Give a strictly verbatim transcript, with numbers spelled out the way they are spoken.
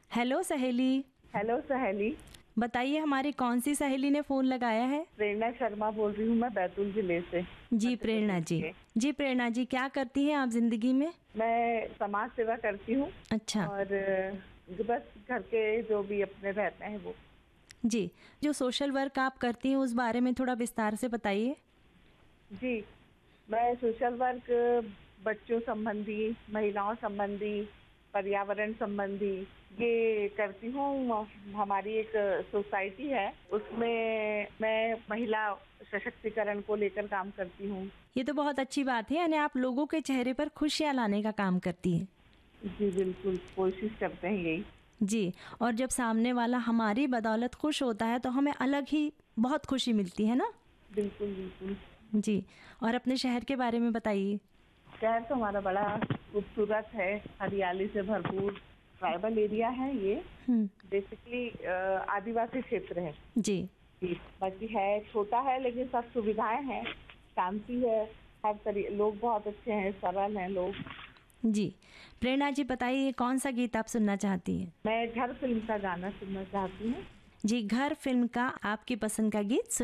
Hello सहेली। Hello सहेली। बताइए हमारी कौन सी सहेली ने फ़ोन लगाया है? प्रेरणा शर्मा बोल रही हूँ मैं बैतूल जिले से। जी प्रेरणा जी। जी प्रेरणा जी, क्या करती हैं आप ज़िंदगी में? मैं समाज सेवा करती हूँ। अच्छा। और बस घर के जो भी अपने रहते हैं वो। जी, जो सोशल वर्क आप करती हैं उस बारे में थोड़ा विस्तार से बताइए। जी, मैं सोशल वर्क बच्चों संबंधी, महिलाओं संबंधी, पर्यावरण संबंधी ये करती हूँ। हमारी एक सोसाइटी है, उसमें मैं महिला सशक्तिकरण को लेकर काम करती हूँ। ये तो बहुत अच्छी बात है, यानी आप लोगों के चेहरे पर खुशियाँ लाने का काम करती हैं। जी बिल्कुल, कोशिश करते हैं यही। जी, और जब सामने वाला हमारी बदौलत खुश होता है तो हमें अलग ही बहुत खुशी मिलती है ना? बिल्कुल बिल्कुल। जी, और अपने शहर के बारे में बताइए। शहर तो हमारा बड़ा खूबसूरत है, हरियाली से भरपूर ट्राइबल एरिया है ये। हम्म। बेसिकली आदिवासी क्षेत्र है। जी। जी, बाकी है, छोटा है लेकिन सब सुविधाएं हैं, शांति है, हर तरीके, लोग बहुत अच्छे हैं, सरल हैं लोग। जी प्रेरणा जी, बताइए कौन सा गीत आप सुनना चाहती हैं? मैं घर फिल्म का गाना सुनना चाहती हूँ। जी, घर फिल्म का आपकी पसंद का गीत